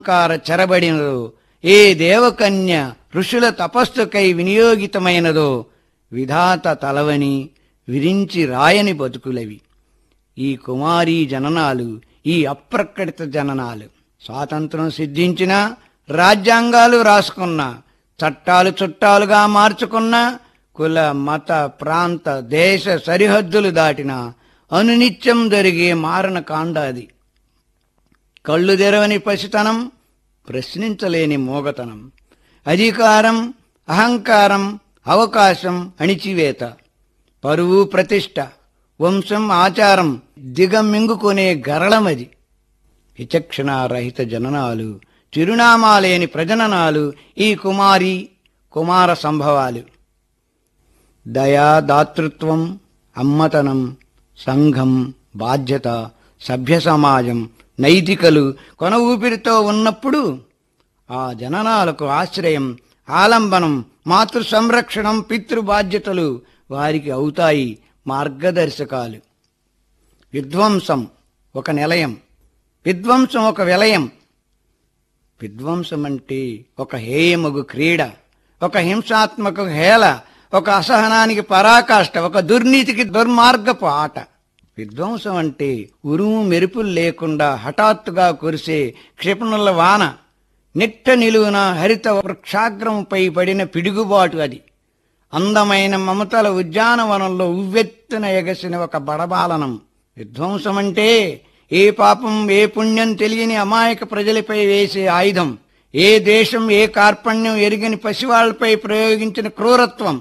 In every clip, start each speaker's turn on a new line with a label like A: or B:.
A: కార చెరబడినదో, ఏ దేవకన్య ఋషుల తపస్సుకై వినియోగితమైనదో విధాత తలవని విరించి రాయని బతుకులవి. ఈ కుమారీ జననాలు, ఈ అప్రకటిత జననాలు. స్వాతంత్రం సిద్ధించినా, రాజ్యాంగాలు రాసుకున్నా, చట్టాలు చుట్టాలుగా మార్చుకున్నా, కుల మత ప్రాంత దేశ సరిహద్దులు దాటిన అనునిత్యం జరిగే మారణకాండ అది. కళ్ళు తెరవని పసితనం, ప్రశ్నించలేని మోగతనం, అధికారం, అహంకారం, అవకాశం, అణిచివేత, పరువు ప్రతిష్ట, వంశం ఆచారం దిగమింగుకునే గరళమది. విచక్షణారహిత జననాలు, చిరునామాలేని ప్రజననాలు ఈ కుమారి కుమార సంభవాలు. దయా దాతృత్వం, అమ్మతనం, సంఘం, బాధ్యత, సభ్య సమాజం, నైతికలు కొన ఊపిరితో ఉన్నప్పుడు ఆ జననాలకు ఆశ్రయం, ఆలంబనం, మాతృ సంరక్షణం, పితృబాధ్యతలు వారికి అవుతాయి మార్గదర్శకాలు. విధ్వంసం ఒక నిలయం, విధ్వంసం ఒక విలయం. విధ్వంసం అంటే ఒక హేయమగు క్రీడ, ఒక హింసాత్మక హేళ, ఒక అసహనానికి పరాకాష్ట, ఒక దుర్నీతికి దుర్మార్గపు ఆట. విధ్వంసం అంటే ఉరుము మెరుపులు లేకుండా హఠాత్తుగా కురిసే క్షిపణుల వాన, నిట్ట నిలువున హరిత వృక్షాగ్రముపై పడిన పిడుగుబాటు అది. అందమైన మమతల ఉద్యానవనంలో ఉవ్వెత్తున ఎగసిన ఒక బడబాలనం. విధ్వంసమంటే ఏ పాపం ఏ పుణ్యం తెలియని అమాయక ప్రజలపై వేసే ఆయుధం, ఏ దేశం ఏ కార్పణ్యం ఎరిగని పసివాళ్లపై ప్రయోగించిన క్రూరత్వం.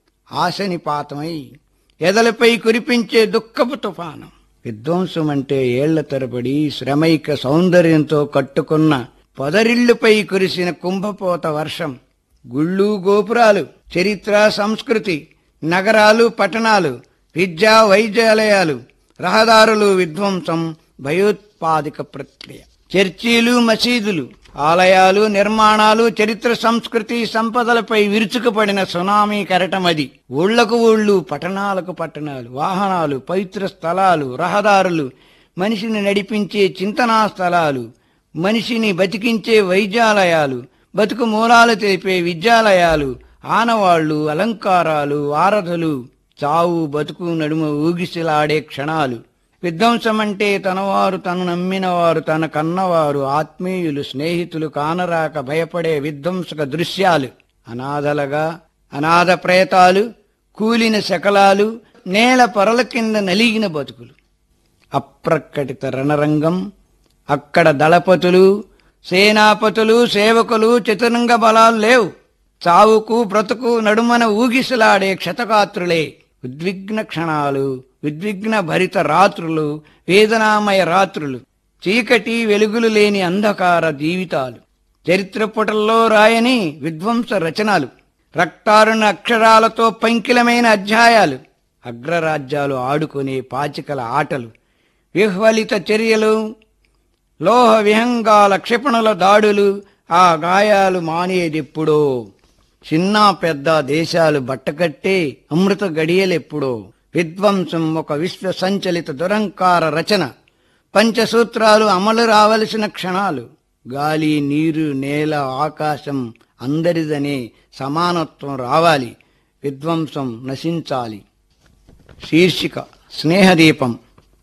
A: ఆశనిపాతమై ఎదలపై కురిపించే దుఃఖపు తుఫాను. విధ్వంసం అంటే ఏళ్ల తరబడి శ్రమైక సౌందర్యంతో కట్టుకున్న పొదరిళ్లుపై కురిసిన కుంభపోత వర్షం. గుళ్ళు గోపురాలు, చరిత్ర సంస్కృతి, నగరాలు పట్టణాలు, విద్యా వైద్యాలయాలు, రహదారులు విధ్వంసం, భయోత్పాదిక ప్రక్రియ. చర్చీలు మసీదులు, ఆలయాలు నిర్మాణాలు, చరిత్ర సంస్కృతి సంపదలపై విరుచుకుపడిన సునామీ కెరటమది. ఊళ్లకు ఊళ్ళు, పట్టణాలకు పట్టణాలు, వాహనాలు, పవిత్ర స్థలాలు, రహదారులు, మనిషిని నడిపించే చింతనా స్థలాలు, మనిషిని బతికించే వైద్యాలయాలు, బతుకు మూలాలు తెలిపే విద్యాలయాలు, ఆనవాళ్లు, అలంకారాలు, ఆరాధలు, చావు బతుకు నడుమ ఊగిసిలాడే క్షణాలు. విధ్వంసమంటే తనవారు, తను నమ్మినవారు, తన కన్నవారు, ఆత్మీయులు, స్నేహితులు కానరాక భయపడే విధ్వంసక దృశ్యాలు. అనాథలుగా అనాథ ప్రేతాలు, కూలిన శకలాలు, నేల పొరల కింద నలిగిన బతుకులు. అప్రకటిత రణరంగం. అక్కడ దళపతులు, సేనాపతులు, సేవకులు, చతురంగ బలాలు లేవు. చావుకు బ్రతుకు నడుమన ఊగిసలాడే క్షతగాత్రులే. ఉద్విగ్న క్షణాలు, ఉద్విగ్న భరిత రాత్రులు, వేదనామయ రాత్రులు, చీకటి వెలుగులు లేని అంధకార జీవితాలు. చరిత్ర పుటల్లో రాయని విధ్వంస రచనలు, రక్తారుణ అక్షరాలతో పంకిలమైన అధ్యాయాలు, అగ్రరాజ్యాలు ఆడుకునే పాచికల ఆటలు, విహ్వలిత చర్యలు, లోహ విహంగాల క్షిపణుల దాడులు. ఆ గాయాలు మానేదెప్పుడో. చిన్న పెద్ద దేశాలు బట్టకట్టే అమృత గడియలెప్పుడో. విధ్వంసం ఒక విశ్వ సంచలిత దురంకార రచన. పంచసూత్రాలు అమలు రావలసిన క్షణాలు. గాలి, నీరు, నేల, ఆకాశం అందరిదనే సమానత్వం రావాలి. విధ్వంసం నశించాలి. శీర్షిక స్నేహదీపం.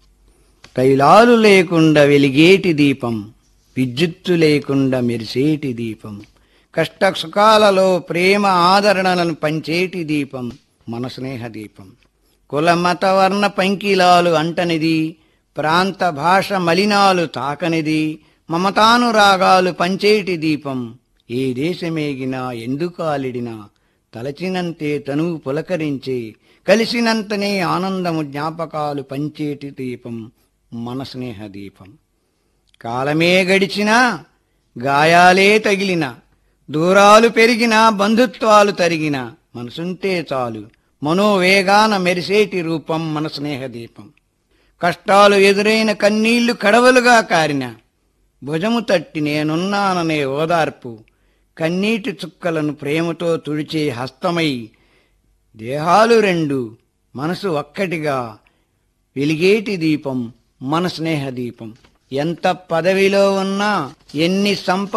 A: తైలాలు లేకుండా వెలిగేటి దీపం, విద్యుత్తు లేకుండా మెరిసేటి దీపం, కష్ట సుఖాలలో ప్రేమ ఆదరణలను పంచేటి దీపం మన స్నేహదీపం. కుల మత వర్ణ పంకిలాలు అంటనిది, ప్రాంత భాష మలినాలు తాకనిది, మమతానురాగాలు పంచేటి దీపం. ఏ దేశమేగినా ఎందుకాలిడినా తలచినంతే తనువు పులకరించే, కలిసినంతనే ఆనందము జ్ఞాపకాలు పంచేటి దీపం మన స్నేహదీపం. కాలమే గడిచినా, గాయాలే తగిలినా, దూరాలు పెరిగినా, బంధుత్వాలు తరిగినా, మనసుంటే చాలు మనోవేగాన మెరిసేటి రూపం మన స్నేహదీపం. కష్టాలు ఎదురైన కన్నీళ్లు కడవలుగా కారిన, భుజము తట్టి నేనున్నాననే ఓదార్పు, కన్నీటి చుక్కలను ప్రేమతో తుడిచే హస్తమై, దేహాలు రెండు మనసు ఒక్కటిగా వెలిగేటి దీపం మన స్నేహదీపం. ఎంత పదవిలో ఉన్నా ఎన్ని